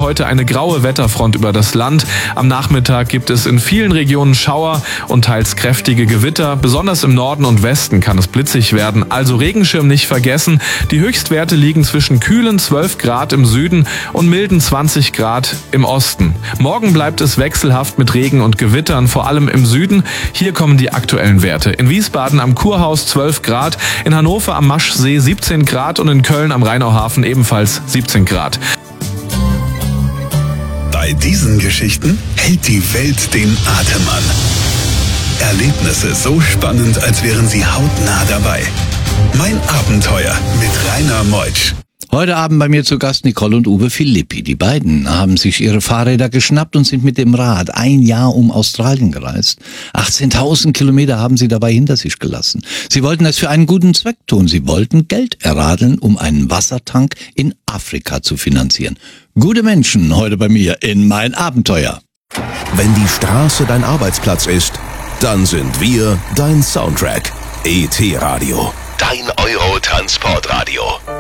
heute eine graue Wetterfront über das Land. Am Nachmittag gibt es in vielen Regionen Schauer und teils kräftige Gewitter. Besonders im Norden und Westen kann es blitzig werden, also Regenschirm nicht vergessen. Die Höchstwerte liegen zwischen kühlen 12 Grad im Süden und milden 20 Grad im Osten. Morgen bleibt es wechselhaft mit Regen und Gewittern, vor allem im Süden. Hier kommen die aktuellen Werte. In Wiesbaden am Kurhaus 12 Grad, in Hannover am Maschsee 17 Grad und in Köln am Rheinauhafen ebenfalls 17 Grad. Bei diesen Geschichten hält die Welt den Atem an. Erlebnisse so spannend, als wären sie hautnah dabei. Mein Abenteuer mit Rainer Meutsch. Heute Abend bei mir zu Gast Nicole und Uwe Philippi. Die beiden haben sich ihre Fahrräder geschnappt und sind mit dem Rad ein Jahr um Australien gereist. 18.000 Kilometer haben sie dabei hinter sich gelassen. Sie wollten es für einen guten Zweck tun. Sie wollten Geld erradeln, um einen Wassertank in Afrika zu finanzieren. Gute Menschen heute bei mir in Mein Abenteuer. Wenn die Straße dein Arbeitsplatz ist, dann sind wir dein Soundtrack. ET Radio, dein Euro-Transportradio.